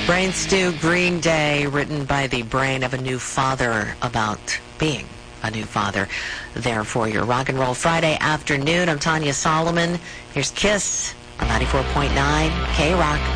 Brain Stew, Green Day, written by the brain of a new father about being a new father. There for your Rock and Roll Friday afternoon. I'm Tanya Solomon. Here's Kiss on 94.9 K-Rock.